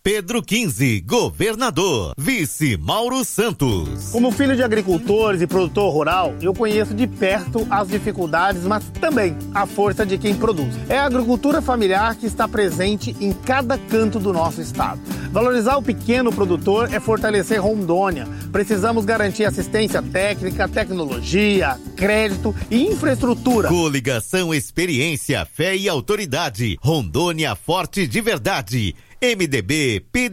Pedro 15, governador. Vice Mauro Santos. Como filho de agricultores e produtor rural, eu conheço de perto as dificuldades, mas também a força de quem produz. É a agricultura familiar que está presente em cada canto do nosso estado. Valorizar o pequeno produtor é fortalecer Rondônia. Precisamos garantir assistência técnica, tecnologia, crédito e infraestrutura. Coligação Experiência, Fé e Autoridade. Rondônia forte de verdade. MDB,